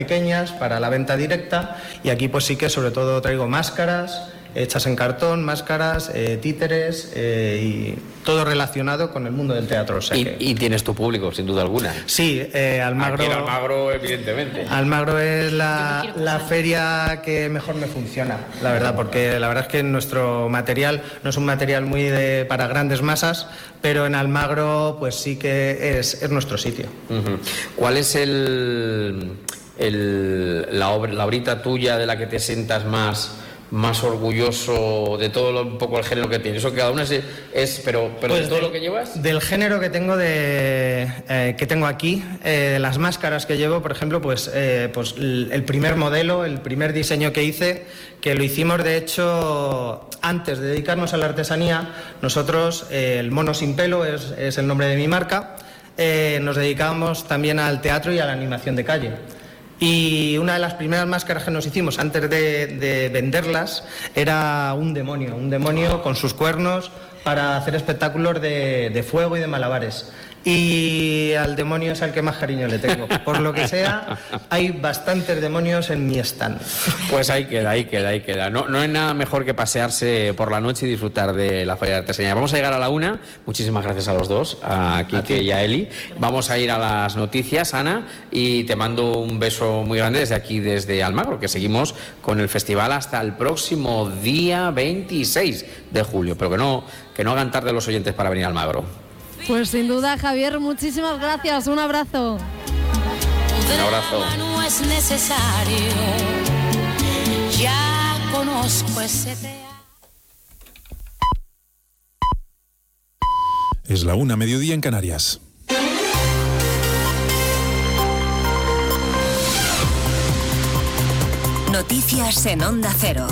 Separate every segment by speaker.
Speaker 1: pequeñas para la venta directa, y aquí pues sí que sobre todo traigo máscaras hechas en cartón, máscaras, títeres y todo relacionado con el mundo del teatro. O sea
Speaker 2: y tienes tu público, sin duda alguna.
Speaker 1: Sí, Almagro.
Speaker 2: Aquí en Almagro, evidentemente.
Speaker 1: Almagro es la feria que mejor me funciona, la verdad, porque la verdad es que nuestro material no es un material muy para grandes masas, pero en Almagro pues sí que es nuestro sitio.
Speaker 2: Uh-huh. ¿Cuál es la obrita tuya de la que te sientas más orgulloso de todo un poco el género que tienes? Eso que cada uno pero pues de todo lo que llevas.
Speaker 1: Del género que tengo que tengo aquí, las máscaras que llevo, por ejemplo, pues el primer modelo, el primer diseño que hice, que lo hicimos de hecho antes de dedicarnos a la artesanía. Nosotros, el Mono Sin Pelo es el nombre de mi marca, nos dedicábamos también al teatro y a la animación de calle. Y una de las primeras máscaras que nos hicimos antes de venderlas era un demonio con sus cuernos para hacer espectáculos de fuego y de malabares. Y al demonio es al que más cariño le tengo. Por lo que sea, hay bastantes demonios en mi stand.
Speaker 2: Pues ahí queda. No hay nada mejor que pasearse por la noche y disfrutar de la Feria de Artesanía. Vamos a llegar a la 1. Muchísimas gracias a los dos, a Quique y a Eli. Vamos a ir a las noticias, Ana, y te mando un beso muy grande desde aquí, desde Almagro, que seguimos con el festival hasta el próximo día 26 de julio. Pero que no hagan tarde los oyentes para venir a Almagro.
Speaker 3: Pues sin duda, Javier, muchísimas gracias. Un abrazo.
Speaker 2: Un abrazo.
Speaker 4: No es necesario. Ya conozco ese teatro.
Speaker 5: Es la 1, mediodía en Canarias.
Speaker 6: Noticias en Onda Cero.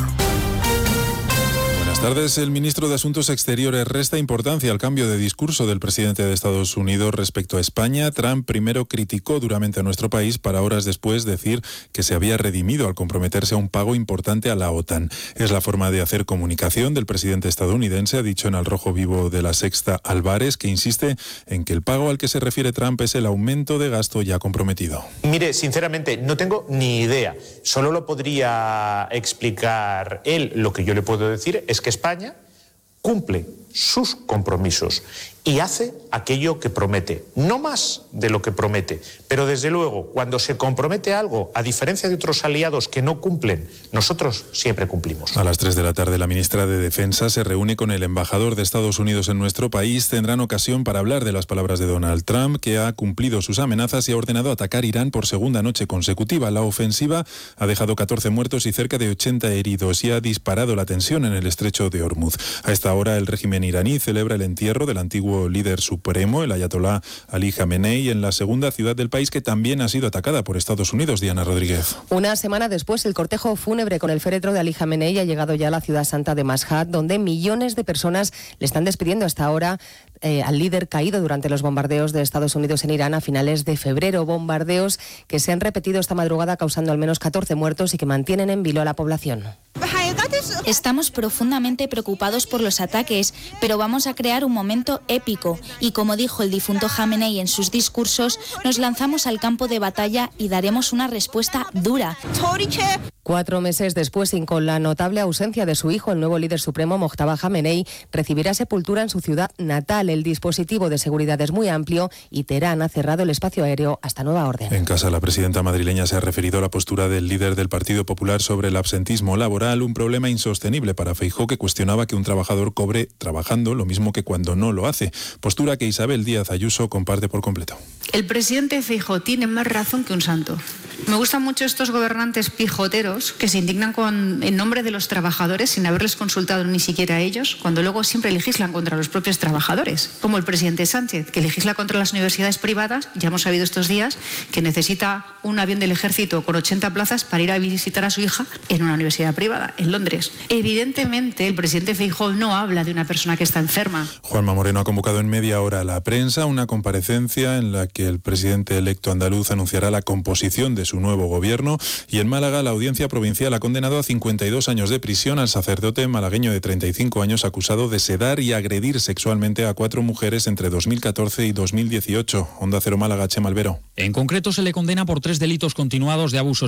Speaker 5: Buenas tardes. El ministro de Asuntos Exteriores resta importancia al cambio de discurso del presidente de Estados Unidos respecto a España. Trump primero criticó duramente a nuestro país para horas después decir que se había redimido al comprometerse a un pago importante a la OTAN. Es la forma de hacer comunicación del presidente estadounidense, ha dicho en Al Rojo Vivo de La Sexta Álvarez, que insiste en que el pago al que se refiere Trump es el aumento de gasto ya comprometido.
Speaker 7: Mire, sinceramente, no tengo ni idea. Solo lo podría explicar él. Lo que yo le puedo decir es que España cumple sus compromisos y hace aquello que promete, no más de lo que promete, pero desde luego cuando se compromete algo, a diferencia de otros aliados que no cumplen, nosotros siempre cumplimos.
Speaker 5: A las 3 de la tarde la ministra de Defensa se reúne con el embajador de Estados Unidos en nuestro país. Tendrán ocasión para hablar de las palabras de Donald Trump, que ha cumplido sus amenazas y ha ordenado atacar Irán por segunda noche consecutiva. La ofensiva ha dejado 14 muertos y cerca de 80 heridos y ha disparado la tensión en el estrecho de Hormuz. A esta hora el régimen iraní celebra el entierro del antiguo líder supremo, el ayatolá Ali Jamenei, en la segunda ciudad del país que también ha sido atacada por Estados Unidos. Diana Rodríguez.
Speaker 8: Una semana después, el cortejo fúnebre con el féretro de Ali Jamenei ha llegado ya a la ciudad santa de Mashhad, donde millones de personas le están despidiendo hasta ahora al líder caído durante los bombardeos de Estados Unidos en Irán a finales de febrero. Bombardeos que se han repetido esta madrugada, causando al menos 14 muertos y que mantienen en vilo a la población.
Speaker 9: Estamos profundamente preocupados por los ataques, pero vamos a crear un momento épico y, como dijo el difunto Jamenei en sus discursos, nos lanzamos al campo de batalla y daremos una respuesta dura.
Speaker 8: 4 meses después, y con la notable ausencia de su hijo, el nuevo líder supremo, Mojtaba Jamenei, recibirá sepultura en su ciudad natal. El dispositivo de seguridad es muy amplio y Teherán ha cerrado el espacio aéreo hasta nueva orden.
Speaker 5: En casa, la presidenta madrileña se ha referido a la postura del líder del Partido Popular sobre el absentismo laboral, un problema insostenible para Feijóo, que cuestionaba que un trabajador cobre trabajando lo mismo que cuando no lo hace. Postura que Isabel Díaz Ayuso comparte por completo.
Speaker 10: El presidente Feijóo tiene más razón que un santo. Me gustan mucho estos gobernantes pijoteros que se indignan en nombre de los trabajadores sin haberles consultado ni siquiera a ellos, cuando luego siempre legislan contra los propios trabajadores, como el presidente Sánchez, que legisla contra las universidades privadas. Ya hemos sabido estos días que necesita un avión del ejército con 80 plazas para ir a visitar a su hija en una universidad privada, en Londres. Evidentemente, el presidente Feijóo no habla de una persona que está enferma.
Speaker 5: Juanma Moreno ha convocado en media hora a la prensa una comparecencia en la que el presidente electo andaluz anunciará la composición de su nuevo gobierno. Y en Málaga, la Audiencia Provincial ha condenado a 52 años de prisión al sacerdote malagueño de 35 años acusado de sedar y agredir sexualmente a 4 mujeres entre 2014 y 2018. Onda Cero Málaga, Chema Albero.
Speaker 11: En concreto, se le condena por 3 delitos continuados de abuso